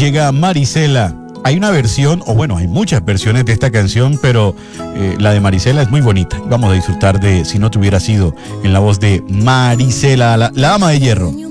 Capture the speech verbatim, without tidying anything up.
llega Marisela. Hay una versión, o bueno, hay muchas versiones de esta canción, pero eh, la de Marisela es muy bonita. Vamos a disfrutar de Si no te hubiera sido, en la voz de Marisela, la, la dama de hierro.